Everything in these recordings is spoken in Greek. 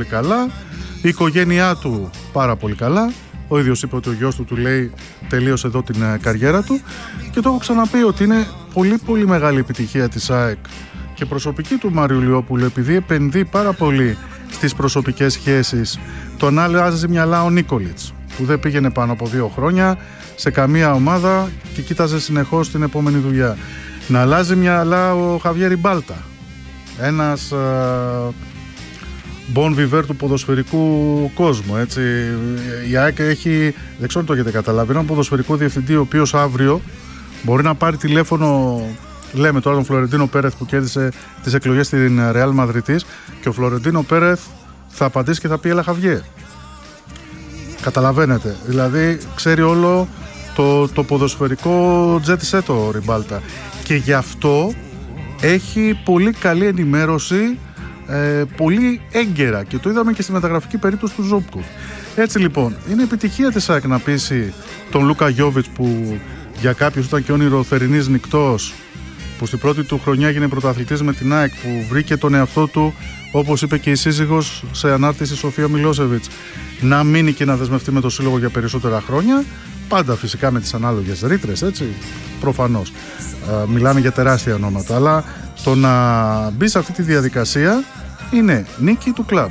πολύ καλά. Η οικογένειά του πάρα πολύ καλά. Ο ίδιος είπε ότι ο γιος του λέει τελείωσε εδώ την καριέρα του. Και το έχω ξαναπεί ότι είναι πολύ πολύ μεγάλη επιτυχία της ΑΕΚ και προσωπική του Μάριου Λιόπουλου, επειδή επενδύει πάρα πολύ στις προσωπικές σχέσεις. Τον αλλάζει μυαλά ο Νίκολιτς, που δεν πήγαινε πάνω από 2 χρόνια σε καμία ομάδα και κοίταζε συνεχώς την επόμενη δουλειά. Να αλλάζει μυαλά ο Χαβιέρι Μπάλτα, ένας bon vivant του ποδοσφαιρικού κόσμου, έτσι. Η ΑΕΚ έχει, δεν ξέρω αν το έχετε καταλάβει, έναν ποδοσφαιρικό διευθυντή ο οποίος αύριο μπορεί να πάρει τηλέφωνο, λέμε τώρα τον Φλωρεντίνο Πέρεθ που κέρδισε τις εκλογές στην Ρεάλ Μαδριτής, και ο Φλωρεντίνο Πέρεθ θα απαντήσει και θα πει έλα Χαβιέ. Καταλαβαίνετε, δηλαδή ξέρει όλο το ποδοσφαιρικό jet set ο Ριμπάλτα, και γι' αυτό έχει πολύ καλή ενημέρωση, πολύ έγκαιρα, και το είδαμε και στη μεταγραφική περίπτωση του Ζόμπκοφ. Έτσι λοιπόν, είναι επιτυχία της ΑΕΚ να πείσει τον Λούκα Γιόβιτς, που για κάποιους ήταν και όνειρο θερινής νυχτός, που στην πρώτη του χρονιά έγινε πρωταθλητής με την ΑΕΚ, που βρήκε τον εαυτό του, όπως είπε και η σύζυγος σε ανάρτηση Σοφία Μιλόσεβιτς, να μείνει και να δεσμευτεί με το σύλλογο για περισσότερα χρόνια. Πάντα φυσικά με τις ανάλογες ρήτρες, έτσι, προφανώς. Μιλάμε για τεράστια ονόματα, αλλά το να μπει σε αυτή τη διαδικασία είναι νίκη του κλαμπ.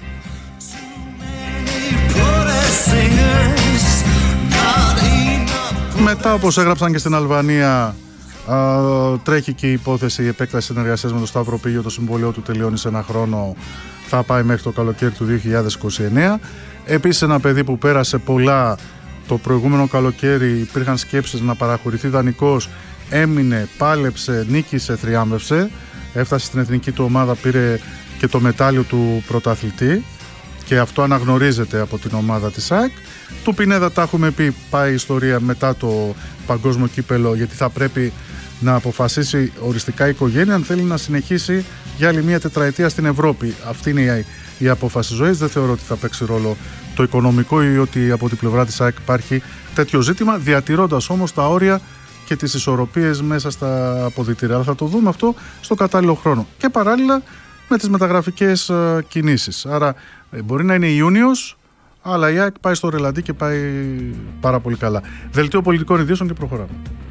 Μετά, όπως έγραψαν και στην Αλβανία, τρέχει και η υπόθεση η επέκταση συνεργασίας με το Σταύρο Πίγιο. Το συμβόλαιό του τελειώνει σε 1 χρόνο, θα πάει μέχρι το καλοκαίρι του 2029. Επίσης, ένα παιδί που πέρασε πολλά το προηγούμενο καλοκαίρι, υπήρχαν σκέψεις να παραχωρηθεί δανεικός, έμεινε, πάλεψε, νίκησε, θριάμβευσε, έφτασε στην εθνική του ομάδα, πήρε και το μετάλλιο του πρωταθλητή, και αυτό αναγνωρίζεται από την ομάδα της ΑΕΚ. Του Πινέδα, τα έχουμε πει, πάει η ιστορία μετά το παγκόσμιο κύπελο, γιατί θα πρέπει να αποφασίσει οριστικά η οικογένεια αν θέλει να συνεχίσει για άλλη μια τετραετία στην Ευρώπη. Αυτή είναι η απόφαση ζωής. Δεν θεωρώ ότι θα παίξει ρόλο το οικονομικό ή ότι από την πλευρά της ΑΕΚ υπάρχει τέτοιο ζήτημα, διατηρώντας όμως τα όρια και τις ισορροπίες μέσα στα αποδυτήρια. Αλλά θα το δούμε αυτό στο κατάλληλο χρόνο. Και παράλληλα με τις μεταγραφικές κινήσεις. Άρα μπορεί να είναι Ιούνιος, αλλά η ΑΕΚ πάει στο ρελαντί και πάει πάρα πολύ καλά. Δελτίο πολιτικών ειδήσεων και προχωράμε.